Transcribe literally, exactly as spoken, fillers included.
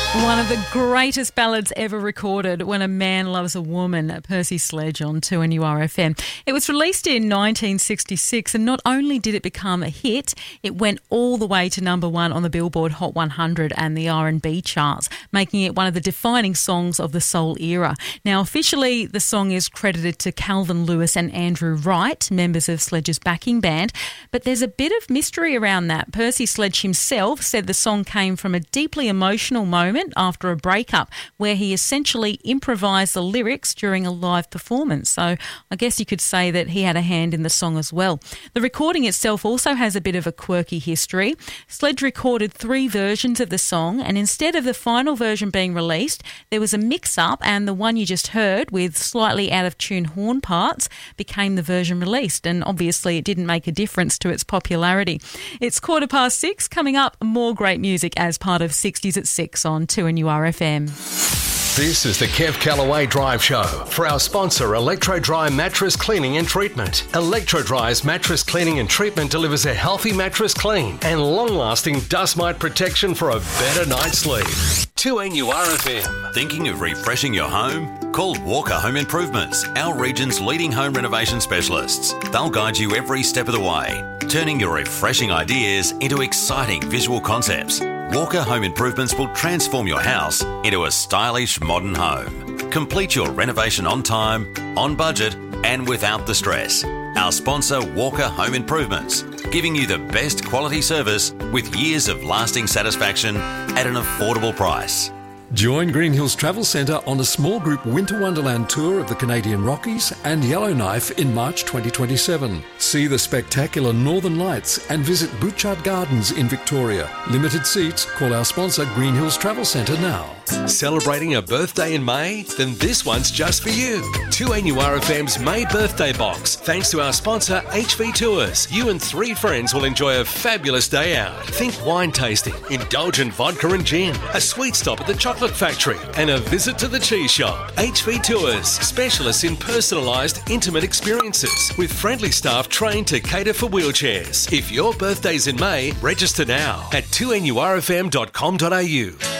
One of the greatest ballads ever recorded, When a Man Loves a Woman, Percy Sledge on two N U R F M. It was released in nineteen sixty-six, and not only did it become a hit, it went all the way to number one on the Billboard Hot one hundred and the R and B charts, making it one of the defining songs of the soul era. Now, officially, the song is credited to Calvin Lewis and Andrew Wright, members of Sledge's backing band, but there's a bit of mystery around that. Percy Sledge himself said the song came from a deeply emotional moment after a breakup where he essentially improvised the lyrics during a live performance. So I guess you could say that he had a hand in the song as well. The recording itself also has a bit of a quirky history. Sledge recorded three versions of the song, and instead of the final version being released, there was a mix-up, and the one you just heard with slightly out-of-tune horn parts became the version released, and obviously it didn't make a difference to its popularity. It's quarter past six. Coming up, more great music as part of sixties at six on two N U R F M. This is the Kev Callaway Drive Show for our sponsor, Electro-Dry Mattress Cleaning and Treatment. Electro-Dry's mattress cleaning and treatment delivers a healthy mattress clean and long-lasting dust mite protection for a better night's sleep. two N U R F M. Thinking of refreshing your home? Call Walker Home Improvements, our region's leading home renovation specialists. They'll guide you every step of the way, turning your refreshing ideas into exciting visual concepts. Walker Home Improvements will transform your house into a stylish modern home. Complete your renovation on time, on budget, and without the stress. Our sponsor, Walker Home Improvements, giving you the best quality service with years of lasting satisfaction at an affordable price. Join Green Hills Travel Centre on a small group Winter Wonderland tour of the Canadian Rockies and Yellowknife in March twenty twenty-seven. See the spectacular Northern Lights and visit Butchart Gardens in Victoria. Limited seats. Call our sponsor Green Hills Travel Centre now. Celebrating a birthday in May? Then this one's just for you. two N U R F M's May birthday box. Thanks to our sponsor H V Tours, you and three friends will enjoy a fabulous day out. Think wine tasting, indulgent vodka and gin, a sweet stop at the chocolate factory, and a visit to the cheese shop. H V Tours, specialists in personalised, intimate experiences with friendly staff trained to cater for wheelchairs. If your birthday's in May, register now at two N U R F M dot com dot A U.